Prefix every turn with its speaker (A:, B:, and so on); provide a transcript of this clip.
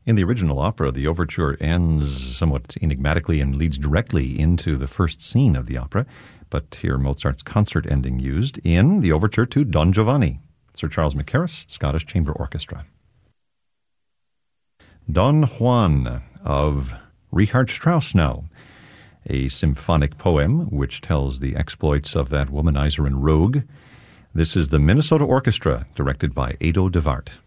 A: In the original opera, the overture ends somewhat enigmatically and leads directly into the first scene of the opera, but here Mozart's concert ending used in the overture to Don Giovanni, Sir Charles Mackerras, Scottish Chamber Orchestra. Don Juan of Richard Strauss now, a symphonic poem which tells the exploits of that womanizer and rogue. This is the Minnesota Orchestra, directed by Ado de Wart.